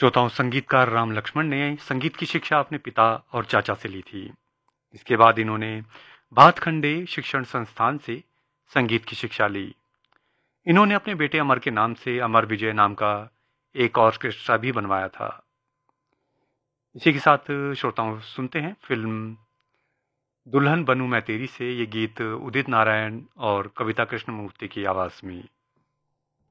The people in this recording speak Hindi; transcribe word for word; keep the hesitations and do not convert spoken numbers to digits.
श्रोताओं, संगीतकार राम लक्ष्मण ने संगीत की शिक्षा अपने पिता और चाचा से ली थी। इसके बाद इन्होंने भातखंडे शिक्षण संस्थान से संगीत की शिक्षा ली। इन्होंने अपने बेटे अमर के नाम से अमर विजय नाम का एक ऑर्केस्ट्रा भी बनवाया था। इसी के साथ श्रोताओं सुनते हैं फिल्म दुल्हन बनूं मैं तेरी से ये गीत उदित नारायण और कविता कृष्णमूर्ति की आवाज में।